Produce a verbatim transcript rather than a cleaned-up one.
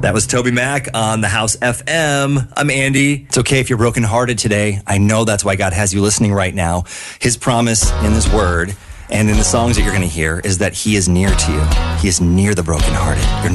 That was Toby Mac on the House F M. I'm Andy. It's okay if you're brokenhearted today. I know that's why God has you listening right now. His promise in His Word and in the songs that you're going to hear is that He is near to you. He is near the brokenhearted. You're not